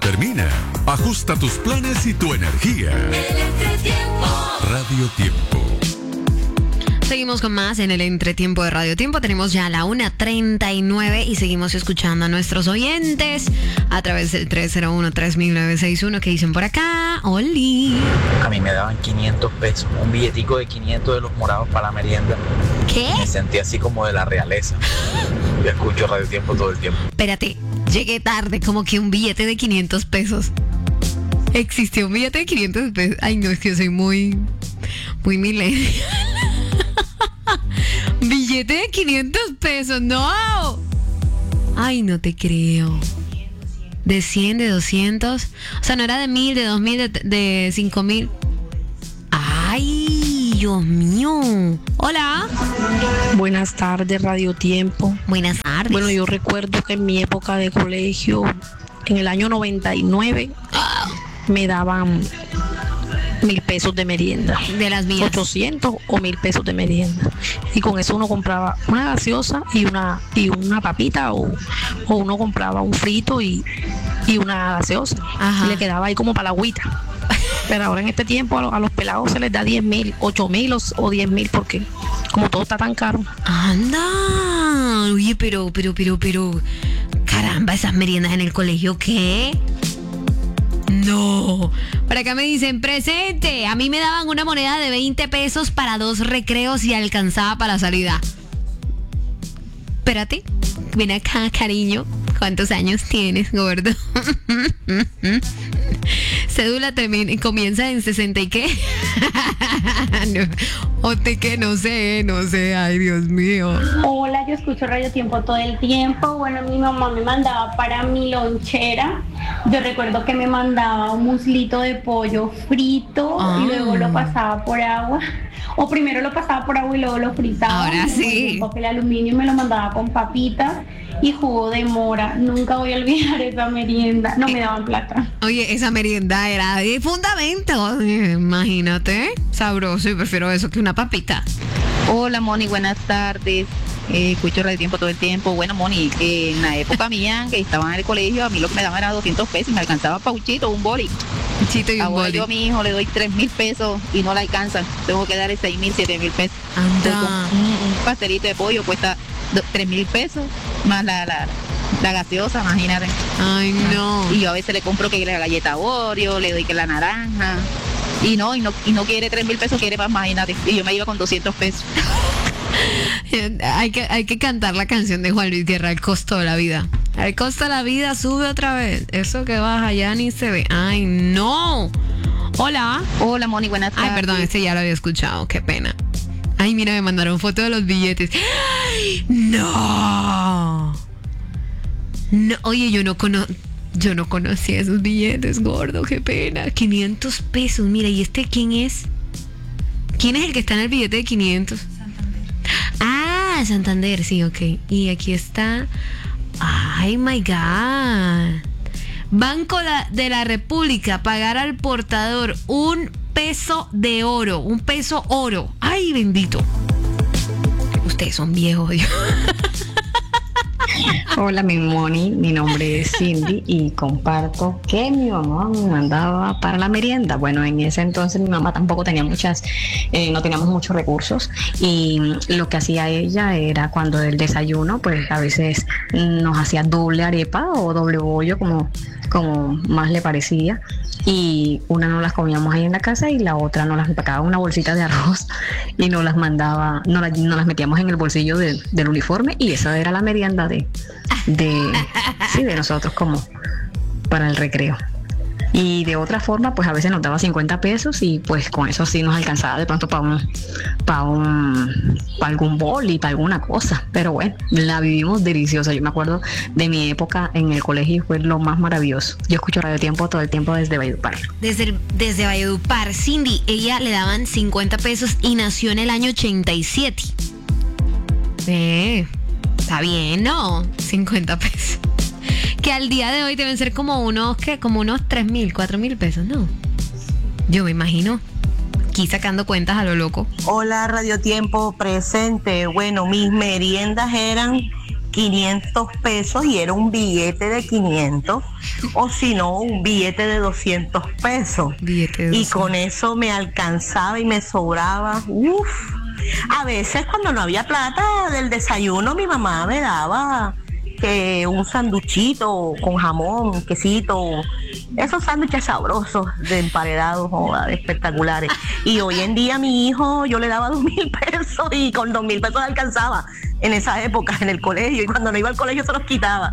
termina. Ajusta tus planes y tu energía. Radio Tiempo. Seguimos con más en el entretiempo de Radio Tiempo. Tenemos ya la 1:39 y seguimos escuchando a nuestros oyentes a través del 301-3961 que dicen por acá. ¡Oli! A mí me daban 500 pesos, un billetico de 500 de los morados para la merienda. ¿Qué? Me sentí así como de la realeza. Yo escucho Radio Tiempo todo el tiempo. Espérate, llegué tarde, como que un billete de 500 pesos. ¿Existió un billete de 500 pesos? Ay, no, es que yo soy muy millennial. Billete de 500 pesos, no. Ay, no te creo. De 100, de 200. O sea, no era de 1000, de 2000, de 5000. Ay, Dios mío. Hola. Buenas tardes, Radio Tiempo. Buenas tardes. Bueno, yo recuerdo que en mi época de colegio, en el año 99, me daban 1,000 pesos de merienda. De las mías. 800 o 1,000 pesos de merienda. Y con eso uno compraba una gaseosa y una papita o uno compraba un frito y una gaseosa. Ajá. Y le quedaba ahí como para la agüita. Pero ahora en este tiempo a los pelados se les da 10,000, 8,000 o 10,000 porque como todo está tan caro. Anda. Oye, pero. Caramba, esas meriendas en el colegio, ¿qué? No. Por acá me dicen, presente. A mí me daban una moneda de 20 pesos para 2 recreos y alcanzaba para la salida. Espérate. Ven acá, cariño. ¿Cuántos años tienes, gordo? Cédula comienza en 60 y qué. No sé. Ay, Dios mío. Hola, yo escucho Radio Tiempo todo el tiempo. Bueno, mi mamá me mandaba para mi lonchera. Yo recuerdo que me mandaba un muslito de pollo frito y luego lo pasaba por agua. O primero lo pasaba por agua y luego lo fritaba. Ahora sí. En papel aluminio me lo mandaba con papitas y jugo de mora. Nunca voy a olvidar esa merienda. No me daban plata. Oye, esa merienda era de fundamento. Imagínate. Sabroso, y prefiero eso que una papita. Hola, Moni, buenas tardes. Escucho Radio Tiempo todo el tiempo. Bueno, Moni, en la época mía que estaba en el colegio, a mí lo que me daban era 200 pesos y me alcanzaba para un chito, un boli. Un chito y un ahora boli. yo a mi hijo le doy 3,000 pesos y no le alcanza. Tengo que darle 6,000, 7,000 pesos. Anda. Un pastelito de pollo cuesta 3,000 pesos más la gaseosa, imagínate. Ay, no. Y yo a veces le compro que la galleta Oreo, le doy que la naranja. Y no quiere 3,000 pesos, quiere más, imagínate. Y yo me iba con 200 pesos. Hay que cantar la canción de Juan Luis Guerra, El costo de la vida. El costo de la vida sube otra vez. Eso que baja ya ni se ve. Ay, no. Hola. Hola, Moni, buenas tardes. Ay, perdón, este ya lo había escuchado. Qué pena. Ay, mira, me mandaron foto de los billetes. ¡Ay, no! No, oye, yo no conocía esos billetes, gordo, qué pena. 500 pesos, mira, ¿y este quién es? ¿Quién es el que está en el billete de 500? Ah, Santander, sí, ok. Y aquí está. Ay, my God. Banco de la República, pagar al portador $1 de oro, $1 oro. Ay, bendito. Ustedes son viejos, Dios. Hola, mi Moni, mi nombre es Cindy y comparto que mi mamá me mandaba para la merienda. Bueno, en ese entonces mi mamá tampoco tenía no teníamos muchos recursos y lo que hacía ella era cuando el desayuno, pues a veces nos hacía doble arepa o doble bollo como más le parecía, y una nos las comíamos ahí en la casa y la otra nos las empacaba en una bolsita de arroz y nos las mandaba, nos las metíamos en el bolsillo del uniforme, y esa era la merienda de nosotros como para el recreo. Y de otra forma, pues a veces nos daba 50 pesos y pues con eso sí nos alcanzaba de pronto para algún boli, para alguna cosa. Pero bueno, la vivimos deliciosa. Yo me acuerdo de mi época en el colegio, fue lo más maravilloso. Yo escucho Radio Tiempo todo el tiempo desde Valledupar. Desde Valledupar. Cindy, ella le daban 50 pesos y nació en el año 87. Está bien, ¿no? 50 pesos. Que al día de hoy deben ser como unos 3,000, 4,000 pesos, ¿no? Yo me imagino. Aquí sacando cuentas a lo loco. Hola, Radio Tiempo presente. Bueno, mis meriendas eran 500 pesos y era un billete de 500 o si no un billete de 200 pesos. Y con eso me alcanzaba y me sobraba. Uf. A veces cuando no había plata del desayuno, mi mamá me daba que un sanduchito con jamón, quesito, esos sándwiches sabrosos de emparedados, espectaculares. Y hoy en día a mi hijo yo le daba 2.000 pesos y con 2.000 pesos alcanzaba en esa época en el colegio, y cuando no iba al colegio se los quitaba.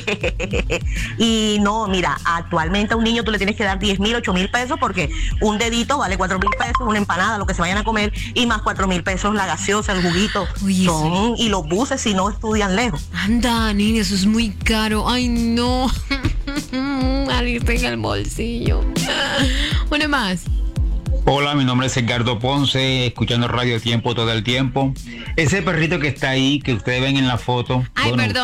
Y no, mira, actualmente a un niño tú le tienes que dar 10.000, 8.000 pesos porque un dedito vale 4.000 pesos, una empanada, lo que se vayan a comer, y más 4.000 pesos la gaseosa, el juguito. Oye, son, y los buses si no estudian lejos. Anda, niña, eso es muy caro. Ay, no. Salirte en el bolsillo. Una más. Hola, mi nombre es Edgardo Ponce, escuchando Radio Tiempo todo el tiempo. Ese perrito que está ahí, que ustedes ven en la foto. Ay, perdón.